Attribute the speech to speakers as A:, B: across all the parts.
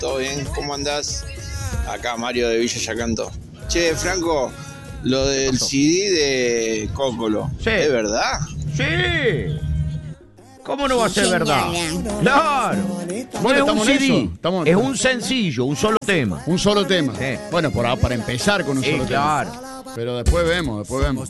A: ¿Todo bien? ¿Cómo andás? Acá Mario de Villa Yacanto. Che, Franco, lo del CD de Cocolo,
B: Sí.
A: ¿es verdad?
B: Sí. ¿Cómo no va a ser verdad? Claro.
C: Bueno,
B: Es un
C: estamos en
B: CD.
C: eso, estamos-
B: Es un sencillo, un solo tema.
C: Un solo tema.
B: Sí.
C: Bueno, para empezar con un solo
B: claro.
C: tema. Pero después vemos.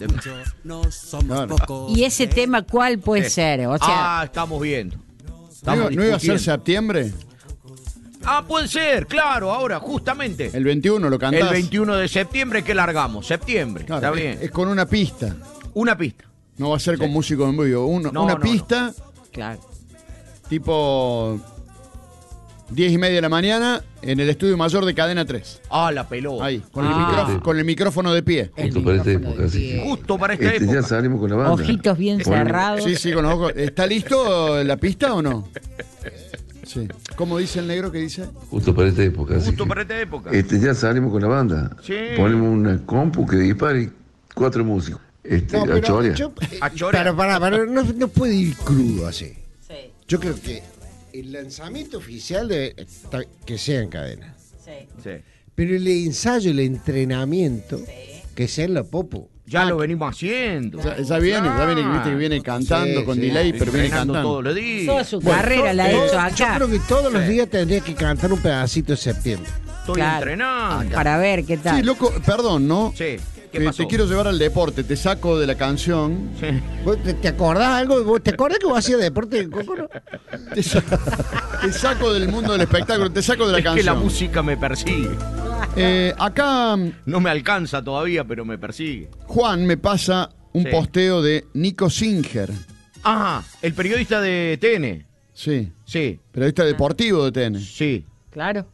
C: Claro.
D: ¿Y ese tema cuál puede ser? O sea,
B: Estamos viendo.
C: ¿No iba a ser
B: discutiendo.
C: septiembre?
B: Puede ser, claro, ahora, justamente.
C: El 21 lo cantás.
B: El 21 de septiembre, ¿qué largamos? Septiembre,
C: Claro,
B: está bien.
C: Es con una pista.
B: Una pista.
C: No va a ser con músico en vivo. Una pista
D: claro.
C: tipo 10:30 de la mañana en el estudio mayor de Cadena 3.
B: La pelota.
C: Ahí, con el micrófono de pie.
E: Justo para esta época, así que
B: Justo para esta época.
E: ya salimos con la banda.
D: Ojitos bien cerrados.
C: Sí, con los ojos. ¿Está listo la pista o no? Sí. ¿Cómo dice el negro que dice?
E: Justo para esta época, así
B: Justo
E: que
B: para esta época.
E: ya salimos con la banda.
B: Sí.
E: Ponemos una compu que dispare y 4 músicos. a chorear.
B: A chorear.
F: Para, no puede ir crudo así. Yo creo que el lanzamiento oficial debe que sea en cadena.
B: Sí.
F: Pero el ensayo, el entrenamiento, que sea en la popo.
B: Ya lo venimos haciendo.
C: Ya viene, viste que viene cantando
F: Sí,
C: con
F: sí.
C: delay, pero viene
B: Entrenando
C: cantando.
B: todos los días.
D: Toda su carrera la ha hecho acá.
F: Yo creo que todos los días tendría que cantar un pedacito de septiembre.
B: Estoy
D: Claro.
B: entrenando.
D: Para ver qué tal.
C: Sí, loco, perdón, ¿no?
B: Sí. ¿Qué
C: Que
B: pasó?
C: te quiero llevar al deporte, te saco de la canción.
B: Sí.
F: ¿Vos ¿Te acordás algo? ¿Vos ¿Te acordás que vos hacías deporte, Cocolo?
C: Te saco del mundo del espectáculo, te saco de la
B: Es que
C: canción.
B: la música me persigue.
C: Acá
B: No me alcanza todavía, pero me persigue.
C: Juan me pasa un
B: Sí.
C: posteo de Nico Singer.
B: El periodista de TN.
C: Sí,
B: Sí,
C: periodista deportivo de TN.
B: sí.
D: Claro.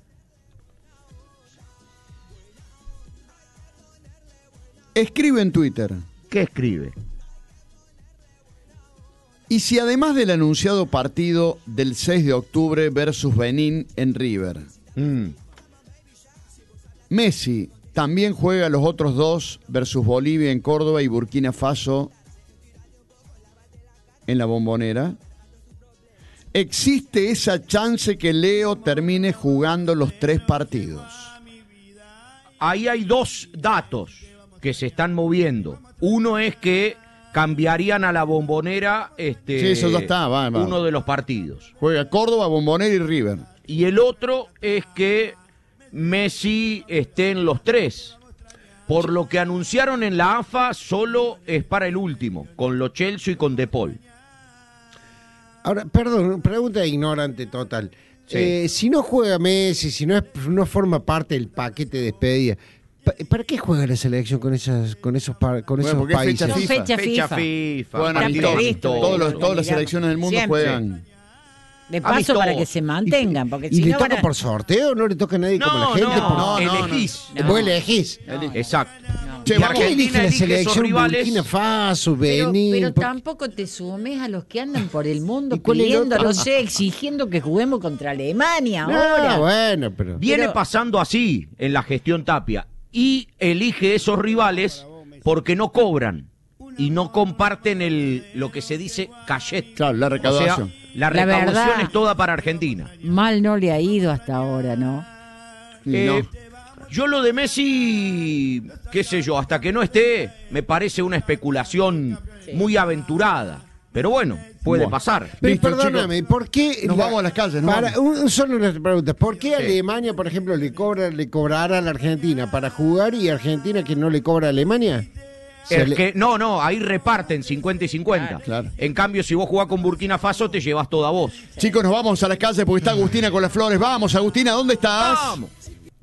C: Escribe en Twitter.
B: ¿Qué escribe?
C: Y si además del anunciado partido del 6 de octubre versus Benín en River, Messi también juega los otros dos versus Bolivia en Córdoba y Burkina Faso en la Bombonera, ¿existe esa chance que Leo termine jugando los 3 partidos?
B: Ahí hay 2 datos que se están moviendo. Uno es que cambiarían a la Bombonera
C: Sí, eso ya está, va.
B: uno de los partidos.
C: Juega Córdoba, Bombonera y River.
B: Y el otro es que Messi esté en los 3. Por lo que anunciaron en la AFA, solo es para el último, con Lo Celso y con De Paul.
F: Ahora, perdón, pregunta ignorante total.
B: Sí.
F: Si no juega Messi, si no forma parte del paquete de despedida, ¿para qué juega la selección con esos
C: porque es
F: países?
C: fecha
D: Son
C: FIFA.
D: fecha FIFA.
C: Juegan
D: Está
C: amistosos.
D: previsto.
C: Todas las selecciones del mundo
D: Siempre.
C: juegan.
D: De paso
B: Amistoso.
D: para que se mantengan. Porque
F: ¿Y
D: si
F: le
D: no van
F: toca
D: a-
F: por sorteo? ¿No le toca a nadie como la gente?
B: no,
C: no,
B: elegís.
D: no.
F: Vos elegís.
B: Exacto.
C: Che,
B: Y
F: ¿Por qué
B: Argentina
F: elige la
B: elige esos
F: selección
B: rivales.
F: Burkina Faso,
D: Pero,
F: Benín?
D: pero
F: ¿Por qué?
D: tampoco te sumes a los que andan por el mundo
F: ¿Y cuál es el
D: pidiendo,
F: otro?
D: no sé, exigiendo que juguemos contra Alemania ahora.
F: No, bueno, pero...
B: Viene
D: Pero-
B: pasando así en la gestión Tapia y elige esos rivales porque no cobran y no comparten lo que se dice cachet.
C: Claro, la recaudación.
B: O sea, la
D: La
B: recaudación
D: verdad-
B: es toda para Argentina.
D: Mal no le ha ido hasta ahora, ¿no?
C: Y no.
B: Yo lo de Messi, qué sé yo, hasta que no esté, me parece una especulación muy aventurada. Pero bueno, puede
C: Bueno.
B: pasar.
F: Pero
C: Listo,
F: perdóname, ¿por qué?
C: Nos vamos a las calles, nos vamos.
F: Solo una pregunta. ¿Por qué Alemania, por ejemplo, le cobrará a la Argentina para jugar y Argentina que no le cobra a Alemania?
B: Es que, no, ahí reparten 50 y 50.
C: Claro.
B: En cambio, si vos jugás con Burkina Faso, te llevas toda vos.
C: Chicos, nos vamos a las calles porque está Agustina con las flores. Vamos, Agustina, ¿dónde estás?
B: ¡Vamos!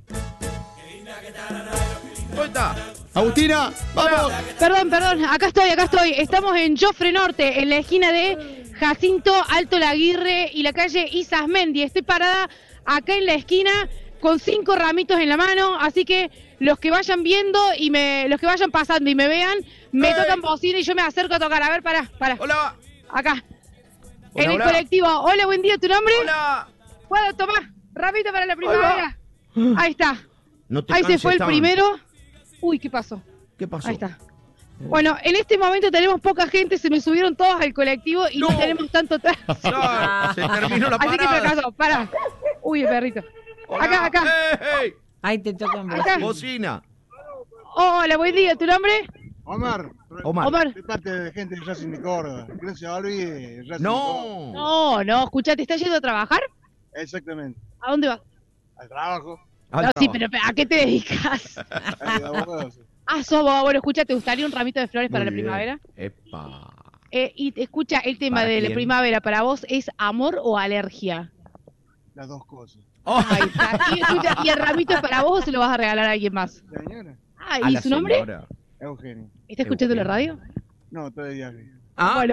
B: ¿Dónde está?
C: Agustina, vamos.
G: Perdón, acá estoy. Estamos en Jofre Norte, en la esquina de Jacinto Alto Laguirre y la calle Isasmendi. Estoy parada acá en la esquina con 5 ramitos en la mano, así que los que vayan viendo y los que vayan pasando y me vean, me tocan bocina y yo me acerco a tocar. A ver, pará.
B: Hola.
G: Acá.
B: Hola,
G: en el
B: hola.
G: colectivo. Hola, buen día, ¿tu nombre?
B: Hola.
G: ¿Puedo tomar? Ramito para la primavera. Ahí está.
B: No te
G: Ahí se
B: canses
G: fue el
B: tanto.
G: primero. Uy, ¿qué pasó?
B: ¿Qué pasó?
G: Ahí está. Bueno, en este momento tenemos poca gente, se me subieron todos al colectivo y no tenemos tanto tránsito.
B: No, se terminó la
G: Así que
B: parada.
G: fracasó, pará. Uy, el perrito. Acá, acá.
B: ¡Ey!
D: Ahí te tocan vos.
G: Acá.
B: Bocina.
G: Hola, buen día. ¿Tu nombre?
H: Omar.
G: Omar.
H: De parte de gente de Racing de Córdoba. Gracias a Olvi, Racing de Córdoba.
B: No.
G: No, escucha, ¿te estás yendo a trabajar?
H: Exactamente.
G: ¿A dónde vas?
H: Al trabajo.
G: No, sí, pero ¿a qué te dedicas?
H: Al abogado, sí.
G: Sos vos. Bueno, escucha, ¿te gustaría un ramito de flores para
B: Muy
G: la
B: bien.
G: primavera?
B: Epa.
G: Y escucha, el tema
B: ¿Para
G: de la
B: quién?
G: primavera, ¿para vos es amor o alergia?
H: Las dos cosas.
G: Ahí está. Y escucha, ¿y el ramito es para vos o se lo vas a regalar a alguien más?
H: Señora.
G: Ah,
B: A
G: ¿y
B: la
G: su nombre?
B: señora.
H: Eugenio.
G: ¿Está escuchando la radio?
H: No, todo el viaje.
B: Ah,
G: Bueno.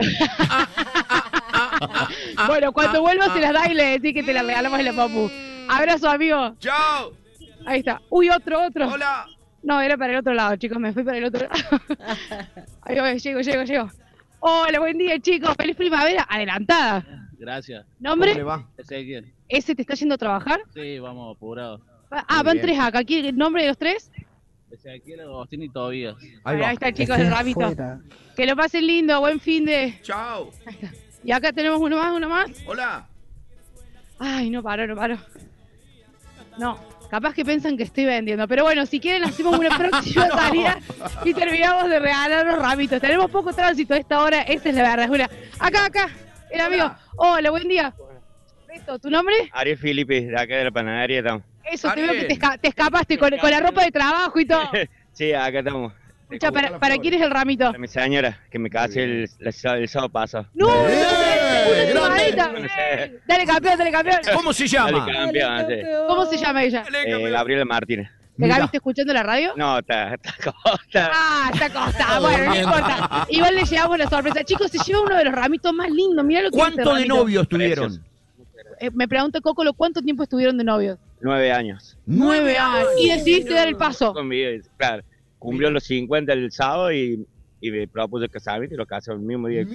G: Bueno, cuando vuelvas se las da y le decís que te la regalamos en la papu. Abrazo, amigo.
B: chao.
G: Ahí está. Uy, otro.
B: Hola.
G: No, era para el otro lado, chicos. Me fui para el otro lado. Ahí voy, llego. Hola, buen día, chicos. Feliz primavera. Adelantada.
I: Gracias.
B: ¿Cómo le
G: ¿Nombre?
B: va?
I: Ezequiel.
G: ¿Ese te está yendo a trabajar?
I: Sí, vamos apurados.
G: Ah,
B: Muy
G: van
B: bien.
G: 3 acá. ¿Quién el nombre de los 3?
I: Ezequiel, Agustín y Tobías.
B: Ahí va.
G: Ahí está, chicos, el ramito. Que lo pasen lindo. Buen fin de...
B: Chao.
G: Y acá tenemos uno más.
B: Hola.
G: Ay, no paro. No, capaz que piensan que estoy vendiendo. Pero bueno, si quieren hacemos una próxima salida y terminamos de regalar los ramitos. Tenemos poco tránsito a esta hora, esa es la verdad, Julia. Acá, el amigo. Hola, buen día. Beto, ¿tu nombre?
J: Ariel Filipe, de acá de la panadería estamos.
G: Eso, te veo
B: Ariel.
G: que te escapaste con la ropa de trabajo y todo.
J: Sí, acá estamos.
G: Escucha, ¿para quién es el ramito?
J: Para mi señora, que me casé el sábado pasado.
G: ¡No!
C: Bien,
G: ¡Una
J: grande.
G: Dale, campeón.
B: ¿Cómo se
J: Dale,
B: llama?
J: campeón, sí.
G: ¿Cómo se llama ella?
J: Gabriela Martínez.
G: ¿Te
B: Mira.
G: viste escuchando la radio?
J: No, está costa.
G: Ah, está acostada. Bueno, no importa. Igual le llevamos la sorpresa. Chicos, se lleva uno de los ramitos más lindos. Mirá lo que es este
B: ¿Cuánto de
G: ramito.
B: novios tuvieron?
G: Me pregunta Cocolo, ¿cuánto tiempo estuvieron de novios?
J: 9 años.
G: 9 años. Y decidiste dar el paso.
J: Conmigo, claro. Cumplió los 50 el sábado y me propuso casamiento y lo casó el mismo día.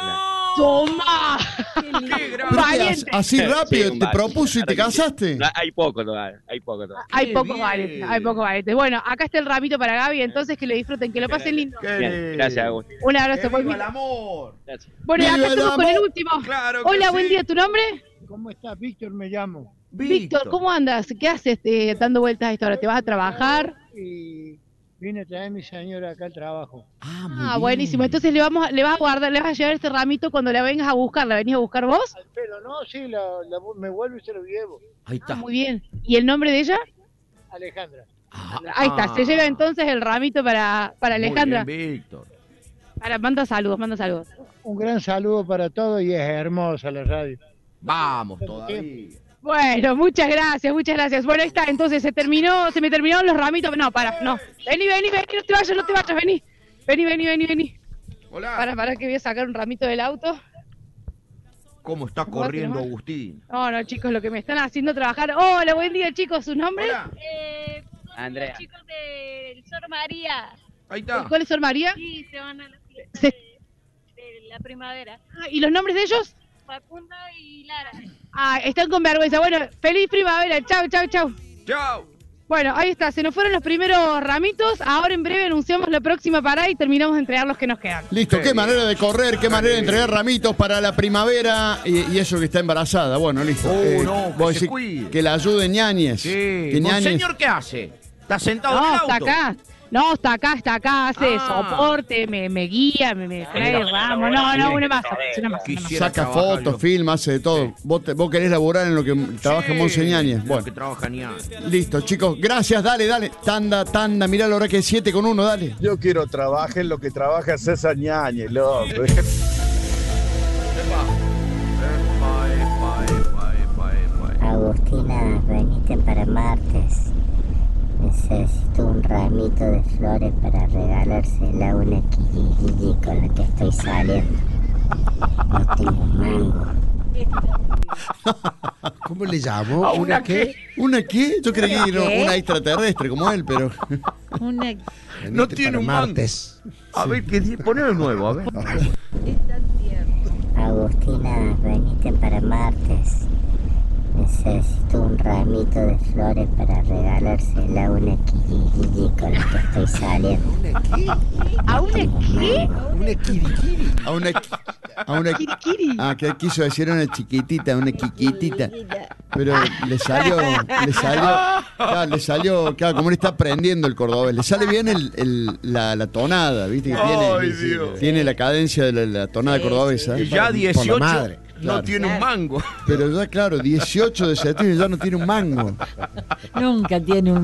G: ¡Toma!
B: ¡Qué grande!
C: Pero ¿qué,
G: Valiente.
C: así rápido
J: Sí, un
C: te
J: valiente.
C: propuso y te casaste.
J: Hay poco todavía, hay poco todavía.
G: Hay
B: Qué
G: pocos
B: bien.
G: valientes, Bueno, acá está el ramito para Gaby, entonces que lo disfruten, que lo pasen lindo.
B: Qué
J: Bien,
B: lindo.
J: gracias, Agustín.
G: Un abrazo,
B: ¡Que
G: pues.
B: viva el amor!
J: Gracias.
G: Bueno, y acá
C: ¡Viva el
G: estamos con el
C: amor!
G: último.
B: Claro que
G: Hola,
B: sí.
G: buen día, ¿tu nombre?
H: ¿Cómo estás, Víctor? Me llamo.
G: Víctor, ¿cómo andas? ¿Qué haces dando vueltas a esta hora? ¿Te vas a trabajar?
H: Y vine a traer a mi señora acá al trabajo.
G: Ah, buenísimo. Entonces le vas a guardar, le vas a llevar este ramito cuando la vengas a buscar. ¿La venís a buscar vos?
H: Al pelo, no, sí, me vuelvo y se lo llevo.
B: Ahí está.
G: Ah, muy bien. ¿Y el nombre de ella?
H: Alejandra.
G: Ahí está, se lleva entonces el ramito para Alejandra.
B: Muy bien, Víctor.
G: Manda saludos.
H: Un gran saludo para todos y es hermosa la radio.
B: Vamos todavía.
G: Bueno, muchas gracias. Bueno, ahí está, entonces se me terminaron los ramitos. No, no. Vení, no te vayas, vení.
B: Hola.
G: Para que voy a sacar un ramito del auto.
B: ¿Cómo está corriendo Agustín?
G: No, chicos, lo que me están haciendo trabajar. Hola, buen día, chicos, ¿su nombre?
B: Hola.
J: Andrea.
K: Los chicos del Sor María.
B: Ahí está.
G: ¿Cuál es Sor María?
K: Sí, se van a la fiesta
G: Se-
K: de la primavera.
G: Ah, ¿y los nombres de ellos?
K: Facundo y Lara.
G: Ah, están con vergüenza. Bueno, feliz primavera. Chau.
B: Chao.
G: Bueno, ahí está. Se nos fueron los primeros ramitos. Ahora en breve anunciamos la próxima parada y terminamos de entregar los que nos quedan.
C: Listo, qué manera de correr, qué manera de entregar ramitos para la primavera y eso que está embarazada. Bueno, listo.
B: No, que
C: vos
B: se
C: decís
B: cuide.
C: que la ayuden ñañez.
B: Sí.
C: Que ñañez.
B: ¿Señor qué hace? ¿Está sentado en
G: No,
B: el
G: está
B: auto?
G: acá. No, está acá, hace
B: Ah.
G: soporte, me guía, me trae el ramo. No, una masa.
B: Quisiera
C: Saca
B: trabajar
C: fotos,
B: yo.
C: filma, hace de todo. Vos querés laburar en lo que trabaja Monse Ñañez.
B: Lo
C: Bueno,
B: que trabaja Ñañez.
C: listo, chicos. Gracias, dale. Tanda. Mirá la hora que es 7:01, dale.
L: Yo quiero trabajar en lo que trabaja César Ñañez, loco.
M: Agustina, veniste para martes. Necesito un ramito de flores para regalársela a una quiriguilli con la que estoy saliendo. No tengo mango.
F: ¿Cómo le llamo? ¿Una qué?
C: ¿Una qué? Yo creí que era
D: ¿Qué?
C: una extraterrestre como él, pero.
D: Una...
B: No tiene un mango.
F: martes.
B: A ver, ponelo nuevo, a ver.
M: Agustina, veniste para martes. Necesito un ramito de flores para regalársela a una kirikiri con la que estoy saliendo.
D: ¿A una qué?
F: Una kirikiri.
C: A una que quiso decir una chiquitita, una quiquitita. Pero le salió, claro, como él está aprendiendo el cordobés, le sale bien la tonada, ¿viste? Que tiene la cadencia de la tonada cordobesa.
B: Y ya 18
C: Claro.
B: no tiene un mango.
C: Pero ya, claro, 18 de septiembre ya no tiene un mango.
D: Nunca tiene un